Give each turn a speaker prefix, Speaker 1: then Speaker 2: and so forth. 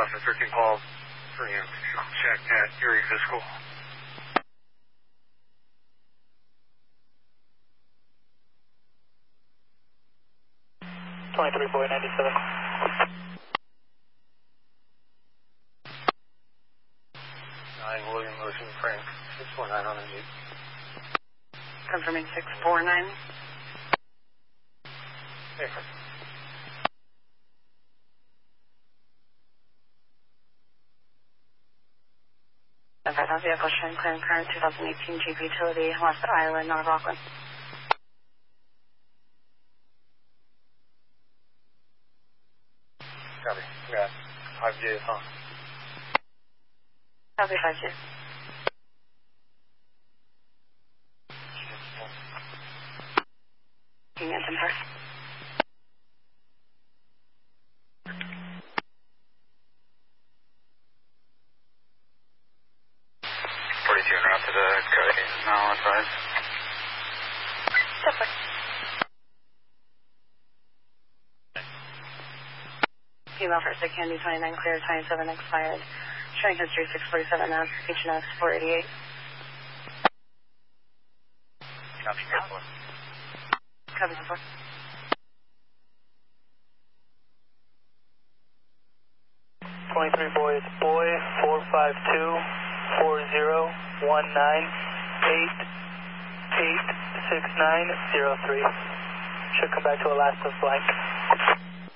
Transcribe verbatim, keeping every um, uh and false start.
Speaker 1: Alaska thirteen call for you. Check at Erie Fiscal.
Speaker 2: twenty-three boy ninety-seven.
Speaker 1: nine William Ocean Frank, six four nine on the Jeep.
Speaker 3: Confirming six four nine.
Speaker 1: Hey,
Speaker 3: five thousand vehicle showing clear and current twenty eighteen Jeep Utility, Alaska Island, North Rockland.
Speaker 1: Copy. Yeah. five J is on.
Speaker 3: Copy five J. Anthem first.
Speaker 1: forty-two en route to the code now on five.
Speaker 3: Step back. Female first at Candy twenty-nine clear, twenty-seven expired. Showing history six forty-seven now, H N S four eighty-eight.
Speaker 1: Copy, code four.
Speaker 3: Copy four.
Speaker 2: twenty-three boy, it's boy four five two four zero one nine eight eight six nine zero three. Should come back to Alaska blank.